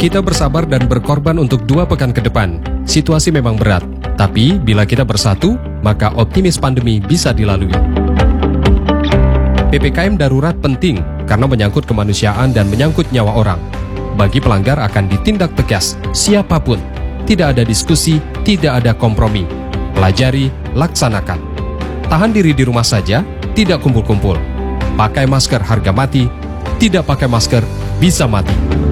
Kita bersabar dan berkorban untuk 2 pekan ke depan. Situasi memang berat, tapi bila kita bersatu, maka optimis pandemi bisa dilalui. PPKM darurat penting karena menyangkut kemanusiaan dan menyangkut nyawa orang. Bagi pelanggar akan ditindak tegas, siapapun. Tidak ada diskusi, tidak ada kompromi. Pelajari, laksanakan. Tahan diri di rumah saja, tidak kumpul-kumpul. Pakai masker harga mati, tidak pakai masker bisa mati.